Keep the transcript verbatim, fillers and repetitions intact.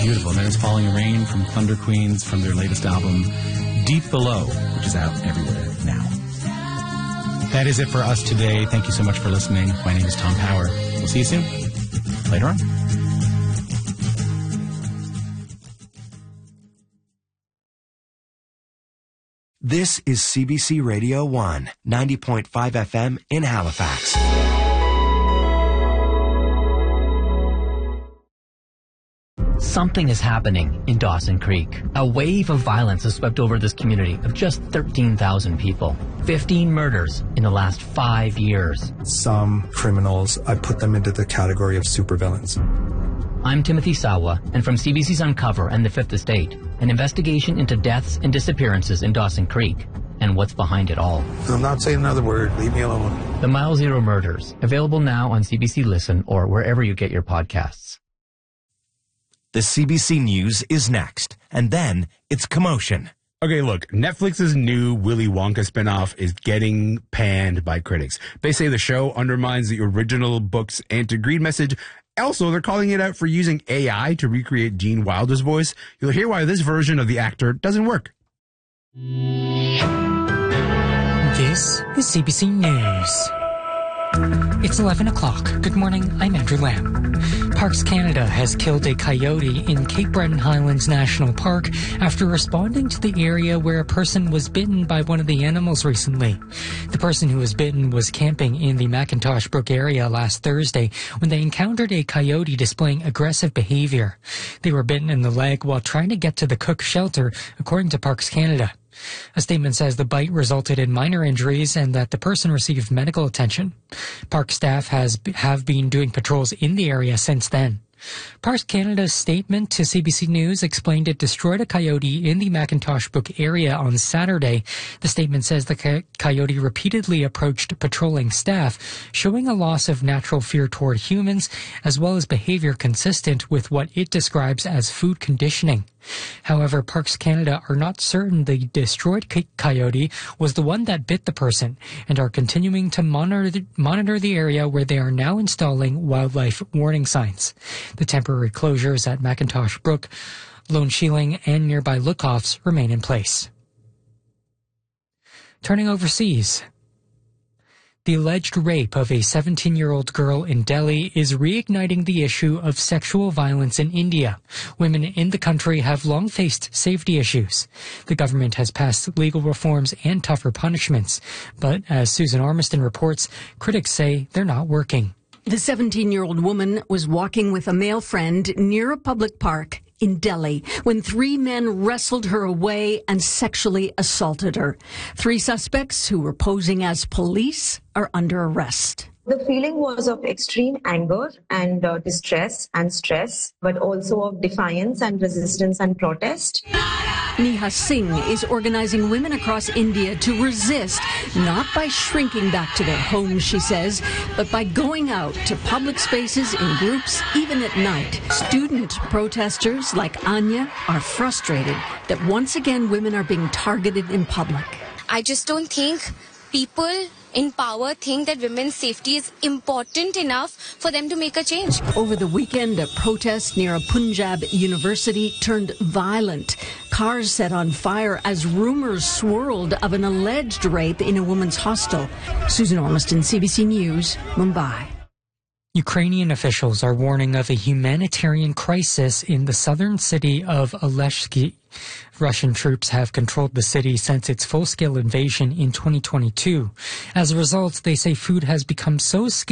Beautiful. That is Falling Rain from Thunder Queens from their latest album, Deep Below, which is out everywhere now. That is it for us today. Thank you so much for listening. My name is Tom Power. We'll see you soon. Later on. This is C B C Radio one, ninety point five F M in Halifax. Something is happening in Dawson Creek. A wave of violence has swept over this community of just thirteen thousand people. fifteen murders in the last five years. Some criminals, I put them into the category of supervillains. I'm Timothy Sawa, and from C B C's Uncover and The Fifth Estate, an investigation into deaths and disappearances in Dawson Creek and what's behind it all. I'm not saying another word. Leave me alone. The Mile Zero Murders, available now on C B C Listen or wherever you get your podcasts. The C B C News is next, and then it's Commotion. Okay, look, Netflix's new Willy Wonka spinoff is getting panned by critics. They say the show undermines the original book's anti-greed message. Also, they're calling it out for using A I to recreate Gene Wilder's voice. You'll hear why this version of the actor doesn't work. This is C B C News. It's eleven o'clock. Good morning, I'm Andrew Lamb. Parks Canada has killed a coyote in Cape Breton Highlands National Park after responding to the area where a person was bitten by one of the animals recently. The person who was bitten was camping in the Macintosh Brook area last Thursday when they encountered a coyote displaying aggressive behavior. They were bitten in the leg while trying to get to the Cook shelter, according to Parks Canada. A statement says the bite resulted in minor injuries and that the person received medical attention. Park staff has have been doing patrols in the area since then. Parks Canada's statement to C B C News explained it destroyed a coyote in the Macintosh Brook area on Saturday. The statement says the co- coyote repeatedly approached patrolling staff, showing a loss of natural fear toward humans, as well as behavior consistent with what it describes as food conditioning. However, Parks Canada are not certain the destroyed co- coyote was the one that bit the person and are continuing to monitor the, monitor the area where they are now installing wildlife warning signs. The temporary closures at Macintosh Brook, Lone Shieling, and nearby lookoffs remain in place. Turning overseas. The alleged rape of a seventeen-year-old girl in Delhi is reigniting the issue of sexual violence in India. Women in the country have long faced safety issues. The government has passed legal reforms and tougher punishments. But as Susan Ormiston reports, critics say they're not working. The seventeen-year-old woman was walking with a male friend near a public park in Delhi when three men wrestled her away and sexually assaulted her. Three suspects who were posing as police are under arrest. The feeling was of extreme anger and uh, distress and stress, but also of defiance and resistance and protest. Neha Singh is organizing women across India to resist, not by shrinking back to their homes, she says, but by going out to public spaces in groups, even at night. Student protesters like Anya are frustrated that once again women are being targeted in public. I just don't think people in power think that women's safety is important enough for them to make a change. Over the weekend, a protest near a Punjab university turned violent. Cars set on fire as rumors swirled of an alleged rape in a woman's hostel. Susan Ormiston, C B C News, Mumbai. Ukrainian officials are warning of a humanitarian crisis in the southern city of Oleshki. Russian troops have controlled the city since its full-scale invasion in twenty twenty-two. As a result, they say food has become so scarce